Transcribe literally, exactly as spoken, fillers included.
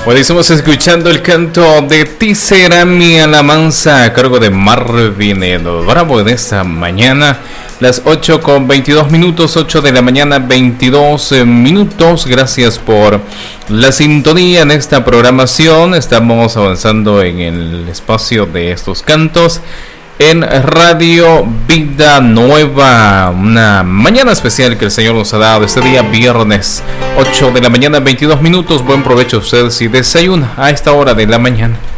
Bueno, estamos escuchando el canto de Ti será mi alabanza a cargo de Marvin el Bravo en esta mañana. Las ocho con veintidós minutos, ocho de la mañana, veintidós minutos. Gracias por la sintonía en esta programación. Estamos avanzando en el espacio de estos cantos en Radio Vida Nueva. Una mañana especial que el Señor nos ha dado este día viernes, ocho de la mañana, veintidós minutos. Buen provecho a ustedes si desayuna a esta hora de la mañana.